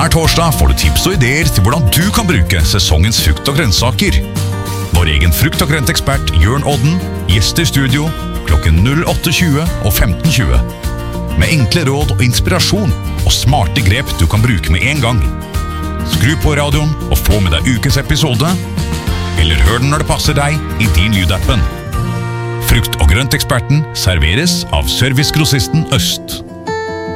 Hver torsdag får du tips og ideer til hvordan du kan bruke sesongens frukt og grønnsaker. Vår egen frukt- og grøntekspert Jørn Odden gjester studio klokken 08:20 og 15:20. Med enkle råd og inspirasjon og smarte grep du kan bruke med en gang. Skru på radioen og få med deg ukens episode, eller hør den når det passer deg i din lydappen. Frukt- og grønteksperten serveres av Servicegrossisten Øst.